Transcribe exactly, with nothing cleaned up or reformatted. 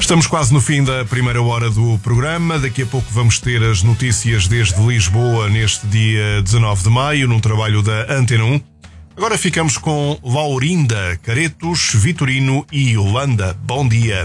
Estamos quase no fim da primeira hora do programa. Daqui a pouco vamos ter as notícias desde Lisboa neste dia dezanove de maio, num trabalho da Antena um. Agora ficamos com Laurinda, Caretos, Vitorino e Yolanda. Bom dia.